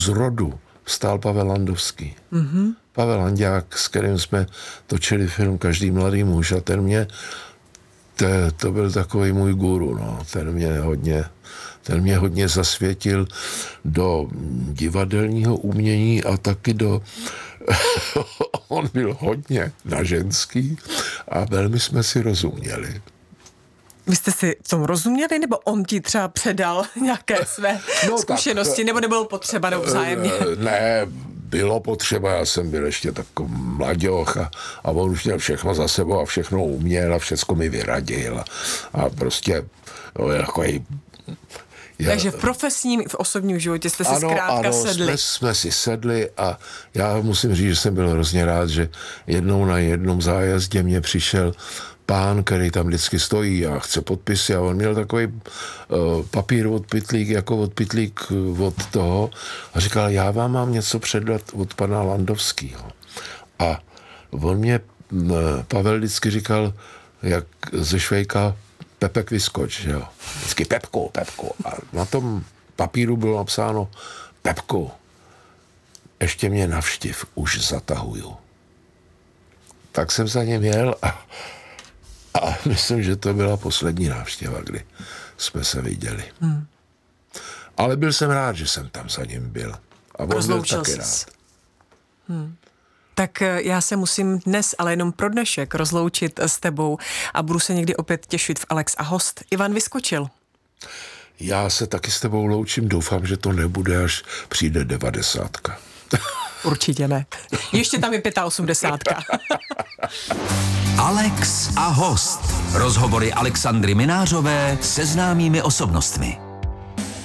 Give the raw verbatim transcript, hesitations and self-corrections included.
z rodu stál Pavel Landovský. Mm-hmm. Pavel Landák, s kterým jsme točili film Každý mladý muž a ten mě, to, to byl takový můj guru, no. ten mě hodně, ten mě hodně zasvětil do divadelního umění a taky do, on byl hodně na ženský a velmi jsme si rozuměli. Vy jste si tomu rozuměli, nebo on ti třeba předal nějaké své no, zkušenosti, tak, nebo nebylo potřeba vzájemně? Ne, bylo potřeba, já jsem byl ještě takový mladěch a, a on už měl všechno za sebou a všechno uměl a všechno mi vyradil a, a prostě no, takový... Já, Takže v profesním, v osobním životě jste si ano, zkrátka ano, sedli. Jsme, jsme si sedli a já musím říct, že jsem byl hrozně rád, že jednou na jednom zájezdě mě přišel pán, který tam vždycky stojí a chce podpisy a on měl takový uh, papír od pytlík, jako od pytlík od toho a říkal, já vám mám něco předat od pana Landovského. A on mě, uh, Pavel vždycky říkal, jak ze Švejka, Pepek vyskoč, že jo. Vždycky Pepko, Pepko. A na tom papíru bylo napsáno Pepko, ještě mě navštiv, už zatahuju. Tak jsem za ním jel a, a myslím, že to byla poslední návštěva, kdy jsme se viděli. Hmm. Ale byl jsem rád, že jsem tam za ním byl. A on byl taky rád. Hmm. Tak já se musím dnes, ale jenom pro dnešek, rozloučit s tebou a budu se někdy opět těšit v Alex a host. Ivan Vyskočil. Já se taky s tebou loučím, doufám, že to nebude, až přijde devadesátka. Určitě ne. Ještě tam je osmdesátka. Alex a host. Rozhovory Alexandry Minářové se známými osobnostmi.